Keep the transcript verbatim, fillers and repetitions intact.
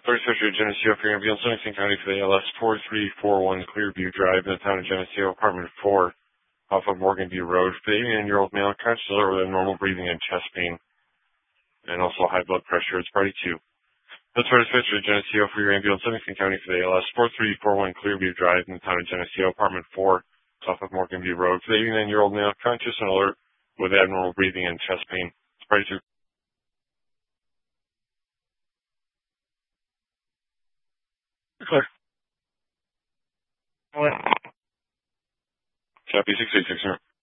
thirty-six Geneseo for your ambulance, Livingston County for the A L S four three four one Clearview Drive in the town of Geneseo, apartment four, off of Morgan View Road. For the eighty-nine-year-old male conscious with normal breathing and chest pain, and also high blood pressure. It's party two. That's thirty-six Geneseo for your ambulance, Livingston County for the A L S four three four one Clearview Drive in the town of Geneseo, apartment four, off of Morgan View Road. For the eighty-nine-year-old male conscious and alert with abnormal breathing and chest pain. It's party two. Clear. Copy six eight six zero.